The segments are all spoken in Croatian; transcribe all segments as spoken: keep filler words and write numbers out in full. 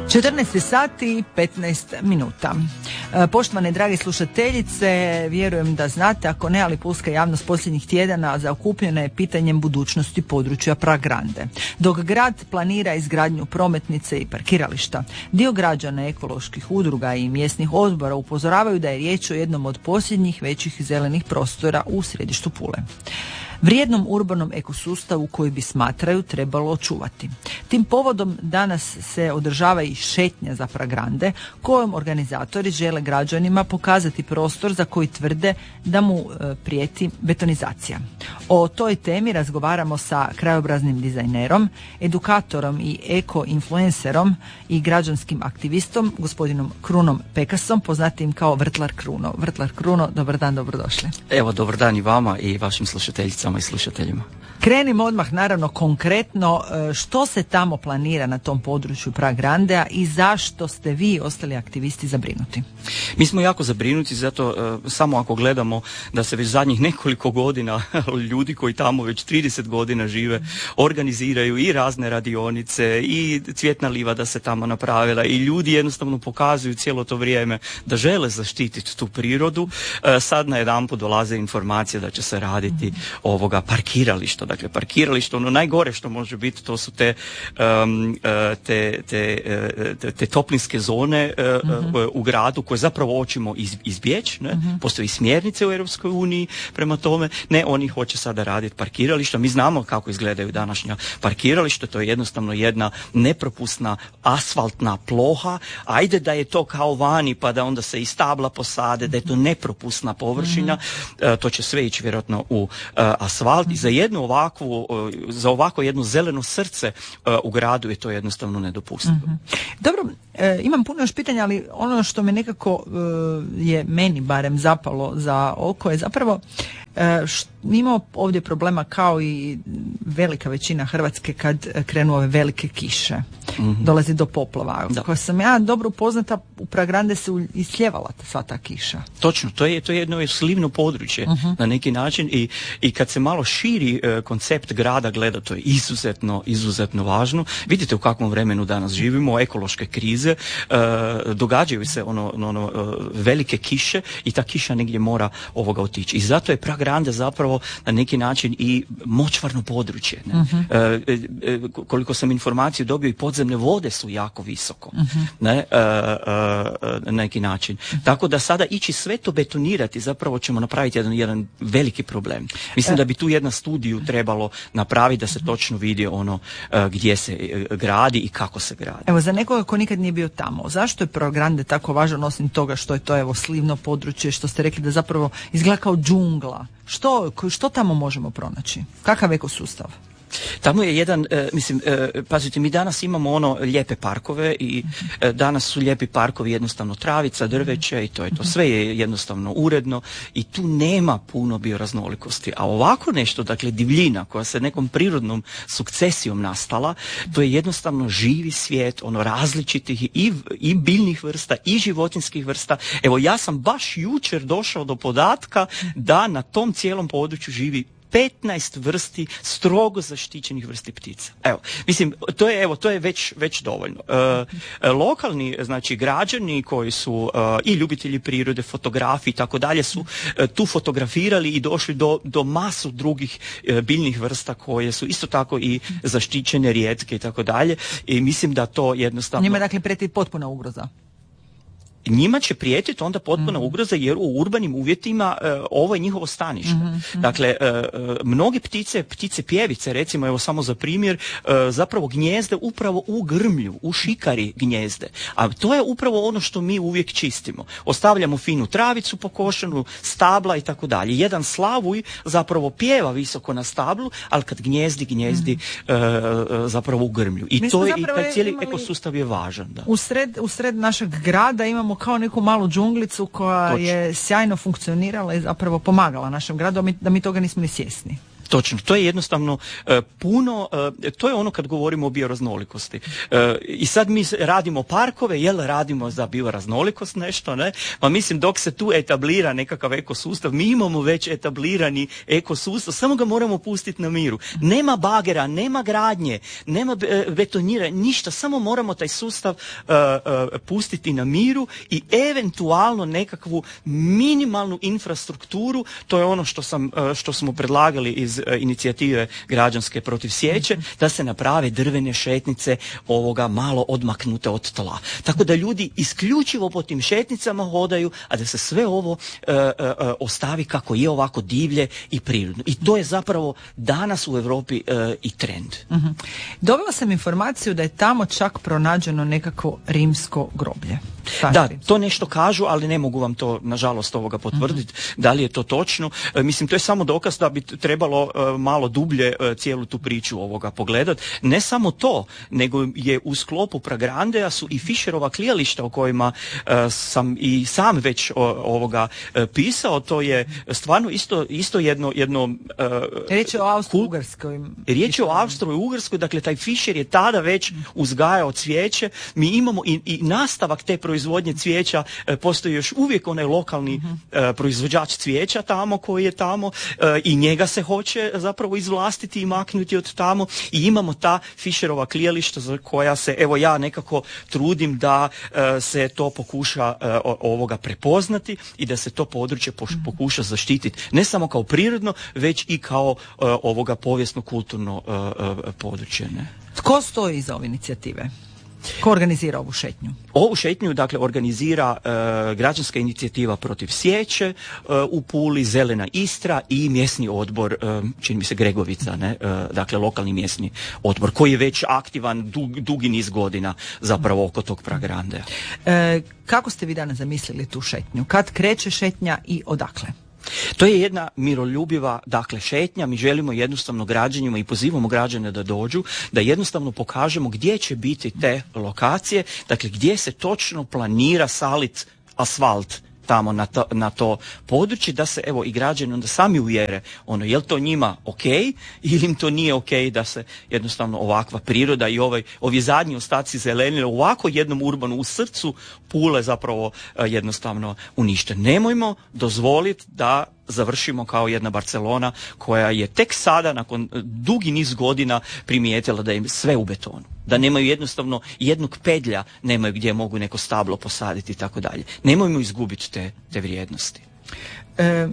četrnaest sati i petnaest minuta. Poštovane drage slušateljice, vjerujem da znate, ako ne, ali pulska javnost posljednjih tjedana zaokupljena je pitanjem budućnosti područja Pragrande. Dok grad planira izgradnju prometnice i parkirališta, dio građana, ekoloških udruga i mjesnih odbora upozoravaju da je riječ o jednom od posljednjih većih zelenih prostora u središtu Pule. Vrijednom urbanom ekosustavu koji bi, smatraju, trebalo očuvati. Tim povodom danas se održava i šetnja za Pragrande, kojom organizatori žele građanima pokazati prostor za koji tvrde da mu e, prijeti betonizacija. O toj temi razgovaramo sa krajobraznim dizajnerom, edukatorom i eko-influencerom i građanskim aktivistom, gospodinom Krunom Pekasom, poznatim kao Vrtlar Kruno. Vrtlar Kruno, dobar dan, dobrodošli. Evo, dobar dan i vama i vašim slušateljicama i slušateljima. Krenimo odmah, naravno, konkretno, što se tamo planira na tom području Pragrandea i zašto ste vi ostali aktivisti zabrinuti? Mi smo jako zabrinuti, zato uh, samo ako gledamo da se već zadnjih nekoliko godina ljudi koji tamo već trideset godina žive organiziraju i razne radionice i cvjetna livada se tamo napravila i ljudi jednostavno pokazuju cijelo to vrijeme da žele zaštititi tu prirodu. Uh, sad najedanput dolaze informacije da će se raditi ovoga parkirališta. Dakle, parkiralište, ono najgore što može biti, to su te, um, te, te, te, te toplinske zone uh, uh-huh. u gradu koje zapravo hoćemo iz, izbjeći. Ne? Uh-huh. Postoji smjernice u Europskoj uniji prema tome. Ne, oni hoće sada raditi parkirališta. Mi znamo kako izgledaju današnja parkirališta. To je jednostavno jedna nepropusna asfaltna ploha. Ajde da je to kao vani, pa da onda se i stabla posade, da je to nepropusna površina. Uh-huh. Uh, to će sve ići vjerojatno u uh, asfalt. I za jednu ovakvu, za ovako jedno zeleno srce uh, u gradu je to jednostavno nedopustivo. Mm-hmm. Dobro, e, imam puno još pitanja, ali ono što me nekako e, je meni barem zapalo za oko je zapravo e, št, imamo ovdje problema kao i velika većina Hrvatske kad krenu ove velike kiše. Mm-hmm. Dolazi do poplava. Ako sam ja dobro upoznata, u Pragrande se isljevala sva ta kiša. Točno, to je, to je jedno slivno područje uh-huh. na neki način i, i kad se malo širi uh, koncept grada gleda, to je izuzetno, izuzetno važno. Vidite u kakvom vremenu danas živimo, ekološke krize, uh, događaju se ono, ono uh, velike kiše i ta kiša negdje mora ovoga otići. I zato je Pragrande zapravo na neki način i močvarno područje. Ne? Uh-huh. Uh, uh, koliko sam informaciju dobio, i podzemne vode su jako visoko. Uh-huh. Ne? Uh, uh, na neki način. Uh-huh. Tako da sada ići sve to betonirati, zapravo ćemo napraviti jedan, jedan veliki problem. Mislim uh-huh. da bi tu jedna studiju trebalo napraviti da se točno vidi ono uh, gdje se uh, gradi i kako se gradi. Evo, za nekoga ko nikad nije bio tamo, zašto je Pragrande tako važan, osim toga što je to evo slivno područje, što ste rekli da zapravo izgleda kao džungla? Što, što tamo možemo pronaći? Kakav ekosustav? Tamo je jedan, e, mislim, e, pazite, mi danas imamo ono lijepe parkove i e, danas su lijepi parkovi jednostavno travica, drveće i to je to. Sve je jednostavno uredno i tu nema puno bioraznolikosti. A ovako nešto, dakle divljina koja se nekom prirodnom sukcesijom nastala, to je jednostavno živi svijet, ono različitih i, i biljnih vrsta i životinjskih vrsta. Evo, ja sam baš jučer došao do podatka da na tom cijelom području živi petnaest vrsti strogo zaštićenih vrsti ptica. Evo, mislim, to je, evo, to je već, već dovoljno. E, lokalni, znači, građani koji su e, i ljubitelji prirode, fotografi i tako dalje su e, tu fotografirali i došli do, do masu drugih e, biljnih vrsta koje su isto tako i zaštićene, rijetke i tako dalje. I mislim da to jednostavno... Njima, dakle, prijeti potpuna ugroza. Njima će prijetiti onda potpuna ugroza jer u urbanim uvjetima uh, ovo je njihovo stanište. Mm-hmm. Dakle, uh, mnoge ptice, ptice pjevice, recimo, evo samo za primjer, uh, zapravo gnjezde upravo u grmlju, u šikari gnjezde. A to je upravo ono što mi uvijek čistimo. Ostavljamo finu travicu pokošenu, stabla i tako dalje. Jedan slavuj zapravo pjeva visoko na stablu, ali kad gnjezdi, gnjezdi mm-hmm. uh, zapravo u grmlju. I, to je, i taj cijeli ekosustav je važan. Da. U sred, u sred našeg grada imamo kao neku malu džunglicu koja Točno. je sjajno funkcionirala i zapravo pomagala našem gradu, da mi toga nismo ni svjesni. Točno, to je jednostavno e, puno, e, to je ono kad govorimo o bioraznolikosti. E, I sad mi radimo parkove, jel radimo za bioraznolikost nešto, ne? Pa mislim dok se tu etablira nekakav ekosustav, mi imamo već etablirani ekosustav, samo ga moramo pustiti na miru. Nema bagera, nema gradnje, nema be, betoniranja, ništa, samo moramo taj sustav e, e, pustiti na miru i eventualno nekakvu minimalnu infrastrukturu, to je ono što sam, što smo predlagali iz inicijative građanske protiv sječe, da se naprave drvene šetnice ovoga malo odmaknute od tla. Tako da ljudi isključivo po tim šetnicama hodaju, a da se sve ovo uh, uh, ostavi kako je, ovako divlje i prirodno. I to je zapravo danas u Europi uh, i trend. Uh-huh. Dobila sam informaciju da je tamo čak pronađeno nekakvo rimsko groblje. Taj da, rimsko. To nešto kažu, ali ne mogu vam to nažalost ovoga potvrditi. Uh-huh. Da li je to točno? Uh, mislim, to je samo dokaz da bi trebalo uh, malo dublje uh, cijelu tu priču ovoga pogledat. Ne samo to, nego je u sklopu Pragrandeja su i Fischerova klijališta o kojima uh, sam i sam već o, ovoga uh, pisao. To je stvarno isto, isto jedno... jedno uh, riječ je o Austro-Ugarskoj. Riječ je o Austro-Ugarskoj, dakle taj Fischer je tada već uzgajao cvijeće. Mi imamo i, i nastavak te proizvodnje cvijeća, uh, postoji još uvijek onaj lokalni uh, proizvođač cvijeća tamo koji je tamo uh, i njega se hoće zapravo izvlastiti i maknuti od tamo i imamo ta Fischerova klijališta za koja se, evo ja nekako trudim da uh, se to pokuša uh, ovoga prepoznati i da se to područje poš- pokuša zaštititi ne samo kao prirodno, već i kao uh, ovoga povijesno-kulturno uh, uh, područje. Ne? Tko stoji iza ove inicijative? Ko organizira ovu šetnju? Ovu šetnju, dakle, organizira e, građanska inicijativa protiv sječe e, u Puli, Zelena Istra i mjesni odbor, e, čini mi se Gregovica, ne? E, dakle, lokalni mjesni odbor, koji je već aktivan dug, dugi niz godina zapravo oko tog Pragrandeja. E, kako ste vi danas zamislili tu šetnju? Kad kreće šetnja i odakle? To je jedna miroljubiva, dakle, šetnja. Mi želimo jednostavno građanima i pozivamo građane da dođu, da jednostavno pokažemo gdje će biti te lokacije, dakle, gdje se točno planira salit asfalt tamo na to, na to područje, da se evo i građani onda sami uvjere ono, je li to njima ok ili im to nije ok da se jednostavno ovakva priroda i ovaj, ovi zadnji ostaci zelenile u ovako jednom urbanu u srcu Pule zapravo uh, jednostavno unište. Nemojmo dozvoliti da završimo kao jedna Barcelona koja je tek sada nakon dugi niz godina primijetila da je sve u betonu. Da nemaju jednostavno jednog pedlja, nemaju gdje mogu neko stablo posaditi i tako dalje. Nemojmo izgubiti te, te vrijednosti. E,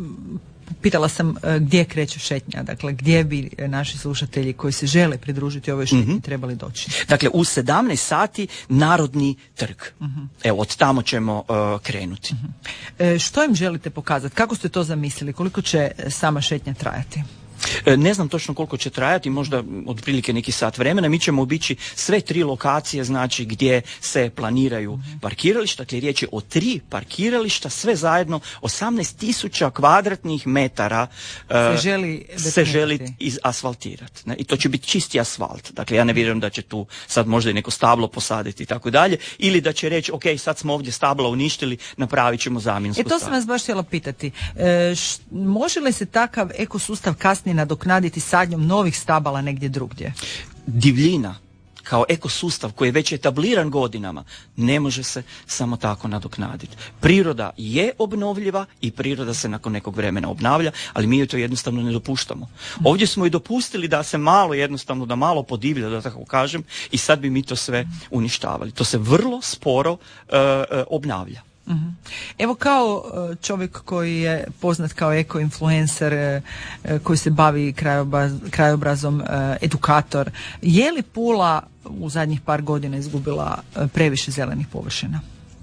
pitala sam e, gdje kreće šetnja, dakle gdje bi naši slušatelji koji se žele pridružiti ovoj šetnji mm-hmm. trebali doći? Dakle, u sedamnaest sati Narodni trg. Mm-hmm. Evo, od tamo ćemo uh, krenuti. Mm-hmm. E, što im želite pokazati? Kako ste to zamislili? Koliko će sama šetnja trajati? Ne znam točno koliko će trajati, možda otprilike neki sat vremena. Mi ćemo obići sve tri lokacije, znači gdje se planiraju parkirališta. Dakle, riječ je o tri parkirališta, sve zajedno osamnaest tisuća kvadratnih metara se uh, želi, se želi asfaltirati. I to će biti čisti asfalt. Dakle, ja ne vjerujem da će tu sad možda i neko stablo posaditi i tako dalje. Ili da će reći, ok, sad smo ovdje stabla uništili, napravit ćemo zamjensku stablo. E to sam vas baš htjela pitati. E, š, može li se takav ekosustav kasnije nadoknaditi sadnjom novih stabala negdje drugdje? Divljina kao ekosustav koji je već etabliran godinama ne može se samo tako nadoknaditi. Priroda je obnovljiva i priroda se nakon nekog vremena obnavlja, ali mi joj to jednostavno ne dopuštamo. Ovdje smo i dopustili da se malo jednostavno, da malo podivlja, da tako kažem, i sad bi mi to sve uništavali. To se vrlo sporo uh, uh, obnavlja. Uh-huh. Evo kao čovjek koji je poznat kao eko-influencer, koji se bavi krajobraz, krajobrazom, edukator, je li Pula u zadnjih par godina izgubila previše zelenih površina?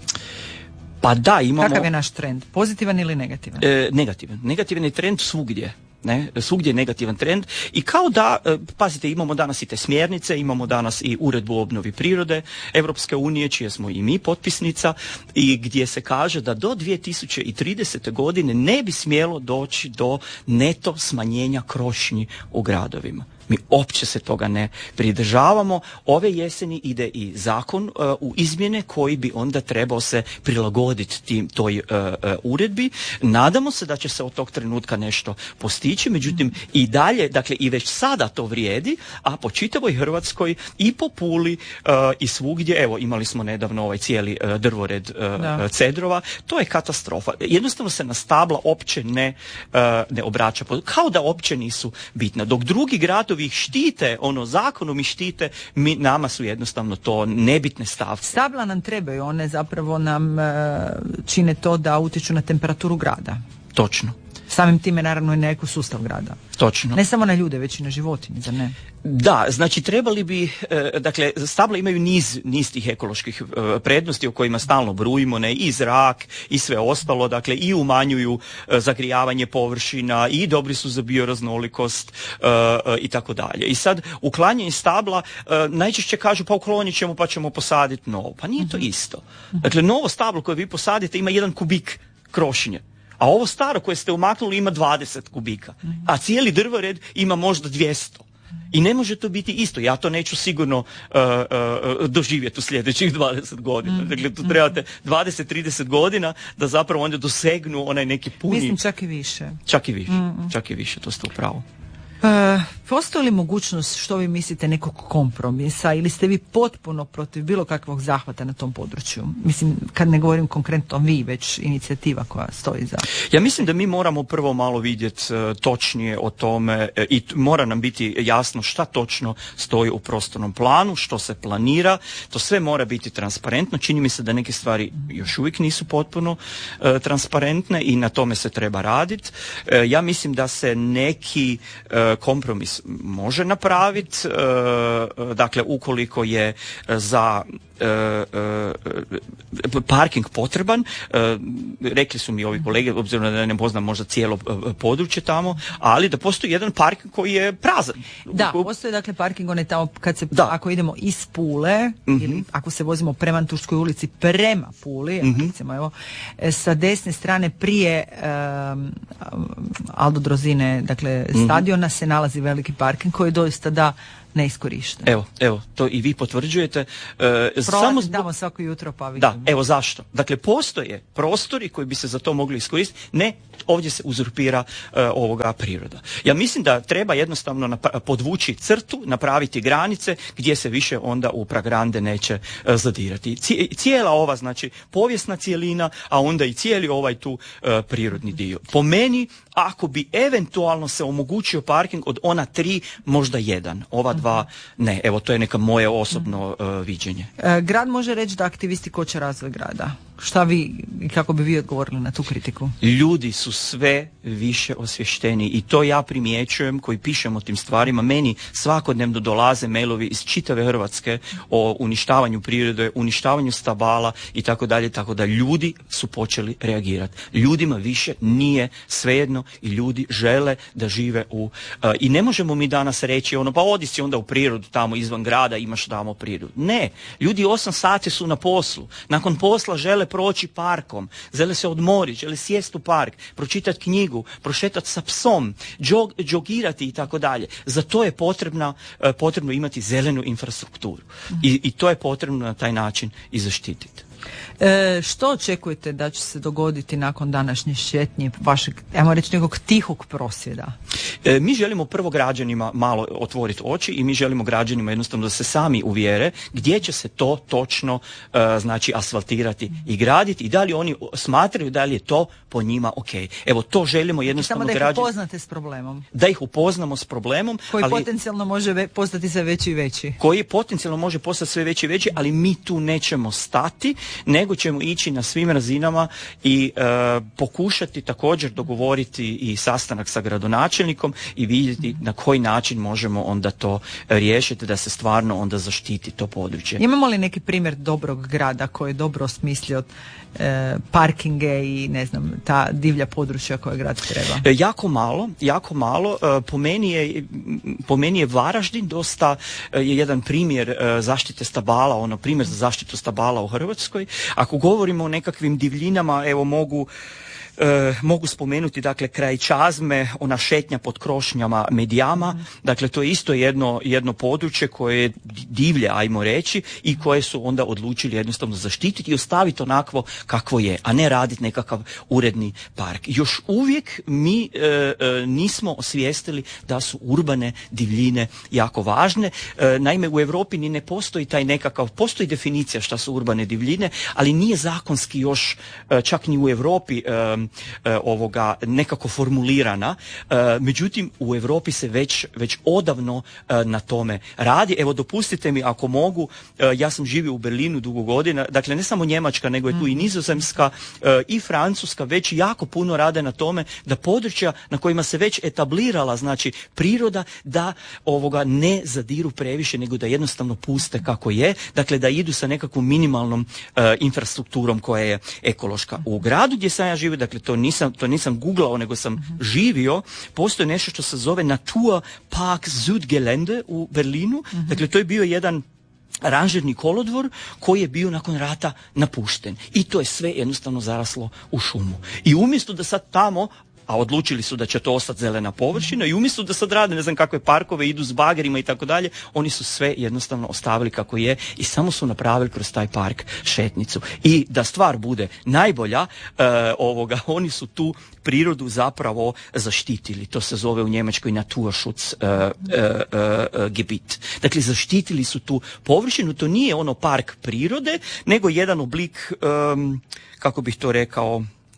Pa da, imamo... Kakav je naš trend? Pozitivan ili negativan? E, negativan. Negativan je trend svugdje. Ne, svugdje je negativan trend i kao da, pazite, imamo danas i te smjernice, imamo danas i uredbu o obnovi prirode Europske unije, čije smo i mi potpisnica, i gdje se kaže da do dvije tisuće tridesete godine ne bi smjelo doći do neto smanjenja krošnji u gradovima. Mi opće se toga ne pridržavamo. Ove jeseni ide i zakon uh, u izmjene koji bi onda trebao se prilagoditi tim, toj uh, uh, uredbi. Nadamo se da će se od tog trenutka nešto postići, međutim i dalje, dakle i već sada to vrijedi, a po čitavoj Hrvatskoj i po Puli uh, i svugdje, evo imali smo nedavno ovaj cijeli uh, drvored uh, cedrova, to je katastrofa. Jednostavno se na stabla opće ne, uh, ne obraća, kao da opće nisu bitna. Dok drugi gradovi ih štite, ono zakonom ih štite, mi, nama su jednostavno to nebitne stavke. Stabla nam trebaju, one zapravo nam uh, čine to da utječu na temperaturu grada. Točno. Samim time naravno i na ekosustav grada. Točno. Ne samo na ljude, već i na životinje, zar ne? Da, znači trebali bi, e, dakle, stabla imaju niz, niz tih ekoloških e, prednosti o kojima stalno brujimo, ne, i zrak i sve ostalo, dakle, i umanjuju e, zagrijavanje površina i dobri su za bioraznolikost e, e, i tako dalje. I sad, uklanjanje stabla, e, najčešće kažu pa uklonit ćemo pa ćemo posaditi novo. Pa nije to isto. Dakle, novo stablo koje vi posadite ima jedan kubik krošnje. A ovo staro koje ste umaknuli ima dvadeset kubika, a cijeli drvored ima možda dvjesto. I ne može to biti isto. Ja to neću sigurno uh, uh, doživjeti u sljedećih dvadeset godina. Mm. Dakle, tu trebate dvadeset do trideset godina da zapravo onda dosegnu onaj neki puni... Mislim čak i više. Čak i više. Mm. Čak i više, to ste upravo. E, postoji li mogućnost, što vi mislite, nekog kompromisa ili ste vi potpuno protiv bilo kakvog zahvata na tom području? Mislim, kad ne govorim konkretno vi, već inicijativa koja stoji za... Ja mislim da mi moramo prvo malo vidjeti uh, točnije o tome uh, i t- mora nam biti jasno šta točno stoji u prostornom planu, što se planira, to sve mora biti transparentno. Čini mi se da neke stvari još uvijek nisu potpuno uh, transparentne i na tome se treba raditi. Uh, ja mislim da se neki uh, kompromis može napraviti, dakle ukoliko je za parking potreban, rekli su mi ovi kolege, obzirom da ne poznam možda cijelo područje tamo, ali da postoji jedan parking koji je prazan. Da, postoji dakle parking, on je tamo kad se, da. ako idemo iz Pule, mm-hmm. ili ako se vozimo prema Antuškoj ulici prema Puli, mm-hmm. recimo, evo, sa desne strane prije um, Aldo Drozine, dakle mm-hmm. stadiona, se nalazi veliki parking koji doista da neiskorišten. Evo, evo, to i vi potvrđujete. E, Prolazim zbog... tamo svako jutro pa vidim. Da, evo zašto. Dakle, postoje prostori koji bi se za to mogli iskoristiti. Ne, ovdje se uzurpira e, ovoga priroda. Ja mislim da treba jednostavno napra- podvući crtu, napraviti granice gdje se više onda u pragrande neće e, zadirati. Cije, cijela ova, znači, povijesna cijelina, a onda i cijeli ovaj tu e, prirodni dio. Po meni, ako bi eventualno se omogućio parking od ona tri, možda jedan. Ova dva, ne. Evo, to je neka moje osobno uh, viđenje. E, grad može reći da aktivisti koče razvoj grada. Šta vi i kako bi vi odgovorili na tu kritiku? Ljudi su sve više osvješteni i to ja primjećujem koji pišem o tim stvarima. Meni svakodnevno dolaze mailovi iz čitave Hrvatske o uništavanju prirode, uništavanju stabala i tako dalje, tako da ljudi su počeli reagirati. Ljudima više nije svejedno i ljudi žele da žive u... Uh, I ne možemo mi danas reći ono, pa odi si onda u prirodu tamo izvan grada, imaš tamo prirodu. Ne, ljudi osam sati su na poslu. Nakon posla žele proći parkom, žele se odmoriti, žele sjesti u park, pročitati knjigu, prošetati sa psom, džog, džogirati i tako dalje. Za to je potrebna, potrebno imati zelenu infrastrukturu. I, i to je potrebno na taj način i zaštititi. E, što očekujete da će se dogoditi nakon današnje šetnje vašeg, ajmo reći, nekog tihog prosvjeda? E, mi želimo prvo građanima malo otvoriti oči i mi želimo građanima jednostavno da se sami uvjere gdje će se to točno e, znači asfaltirati i graditi i da li oni smatraju da li je to po njima ok. Evo, to želimo jednostavno samo da ih građan... upoznate s problemom. Da ih upoznamo s problemom. Koji ali... potencijalno može ve... postati sve veći i veći. Koji potencijalno može postati sve veći i veći, ali mi tu nećemo stati, nego ćemo ići na svim razinama i e, pokušati također dogovoriti i sastanak sa gradonačelnikom i vidjeti na koji način možemo onda to riješiti da se stvarno onda zaštiti to područje. Imamo li neki primjer dobrog grada koji je dobro osmislio e, parkinge i ne znam, ta divlja područja koje grad treba? E, jako malo, jako malo. E, po meni je, po meni je Varaždin dosta e, je jedan primjer e, zaštite stabala, ono primjer za zaštitu stabala u Hrvatskoj. Ako govorimo o nekakvim divljinama, evo mogu E, mogu spomenuti, dakle, kraj Čazme, ona šetnja pod krošnjama Medijama, mm. dakle, to je isto jedno, jedno područje koje je divlje, ajmo reći, i koje su onda odlučili jednostavno zaštititi i ostaviti onakvo kakvo je, a ne raditi nekakav uredni park. Još uvijek mi e, e, nismo osvijestili da su urbane divljine jako važne. E, naime, u Europi ni ne postoji taj nekakav, postoji definicija šta su urbane divljine, ali nije zakonski još, e, čak ni u Europi, e, E, ovoga nekako formulirana, e, međutim u Europi se već, već odavno e, na tome radi. Evo, dopustite mi ako mogu, e, ja sam živio u Berlinu dugo godina, dakle ne samo Njemačka, nego je tu i Nizozemska e, i Francuska već jako puno rade na tome da područja na kojima se već etablirala, znači priroda, da ovoga ne zadiru previše, nego da jednostavno puste kako je, dakle da idu sa nekakvom minimalnom e, infrastrukturom koja je ekološka. U gradu gdje sam ja živio, dakle to nisam, to nisam googlao, nego sam mm-hmm. živio, postoji nešto što se zove Naturpark Südgelände u Berlinu, mm-hmm. dakle to je bio jedan ranžirni kolodvor koji je bio nakon rata napušten i to je sve jednostavno zaraslo u šumu. I umjesto da sad tamo, a odlučili su da će to ostati zelena površina, i umjesto da sad rade ne znam kakve parkove, idu s bagerima i tako dalje, oni su sve jednostavno ostavili kako je i samo su napravili kroz taj park šetnicu. I da stvar bude najbolja, e, ovoga, oni su tu prirodu zapravo zaštitili. To se zove u Njemačkoj Naturschutz e, e, e, Gebiet. Dakle, zaštitili su tu površinu, to nije ono park prirode, nego jedan oblik, e, kako bih to rekao,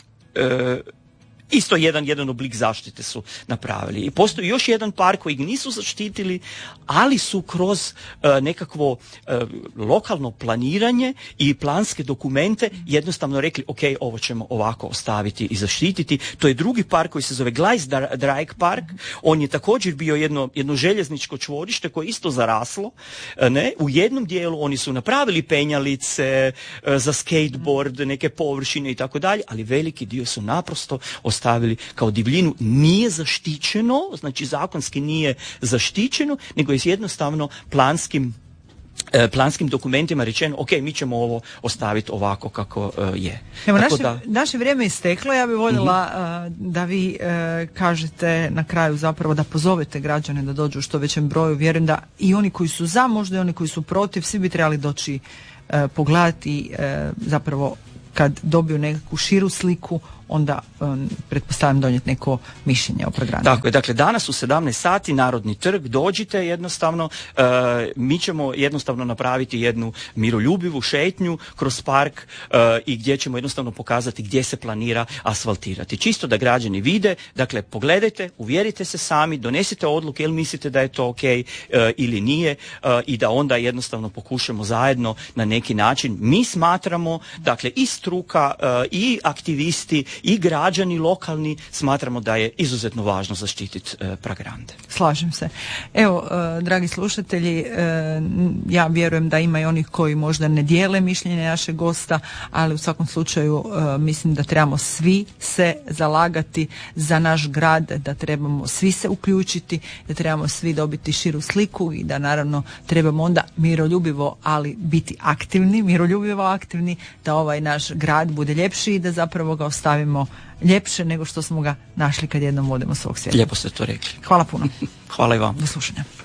e, isto jedan, jedan oblik zaštite su napravili. I postoji još jedan park koji nisu zaštitili, ali su kroz uh, nekakvo uh, lokalno planiranje i planske dokumente jednostavno rekli, ok, ovo ćemo ovako ostaviti i zaštititi. To je drugi park koji se zove Gleisdreieck park. On je također bio jedno, jedno željezničko čvorište koje je isto zaraslo. Ne? U jednom dijelu oni su napravili penjalice uh, za skateboard, neke površine i tako dalje, ali veliki dio su naprosto stavili kao divljinu. Nije zaštićeno, znači zakonski nije zaštićeno, nego je jednostavno planskim e, planskim dokumentima rečeno, ok, mi ćemo ovo ostaviti ovako kako e, je. Evo, naše, da, naše vrijeme je isteklo, ja bih voljela mm-hmm. uh, da vi uh, kažete na kraju zapravo da pozovete građane da dođu u što većem broju. Vjerujem da i oni koji su za, možda i oni koji su protiv, svi bi trebali doći uh, pogledati uh, zapravo kad dobiju nekakvu širu sliku, onda um, pretpostavljam donijeti neko mišljenje o programu. Tako je, dakle danas u sedamnaest sati Narodni trg, dođite jednostavno, uh, mi ćemo jednostavno napraviti jednu miroljubivu šetnju kroz park uh, i gdje ćemo jednostavno pokazati gdje se planira asfaltirati. Čisto da građani vide, dakle pogledajte, uvjerite se sami, donesite odluke ili mislite da je to ok uh, ili nije uh, i da onda jednostavno pokušamo zajedno na neki način. Mi smatramo, dakle i struka uh, i aktivisti i građani lokalni smatramo da je izuzetno važno zaštititi e, Pragrande. Slažem se. Evo, e, dragi slušatelji, e, ja vjerujem da ima i onih koji možda ne dijele mišljenje našeg gosta, ali u svakom slučaju e, mislim da trebamo svi se zalagati za naš grad, da trebamo svi se uključiti, da trebamo svi dobiti širu sliku i da naravno trebamo onda miroljubivo, ali biti aktivni, miroljubivo aktivni, da ovaj naš grad bude ljepši i da zapravo ga ostavimo ljepše nego što smo ga našli kad jednom odemo svog svijeta. Lijepo ste to rekli. Hvala puno. Hvala i vam. Do slušanja.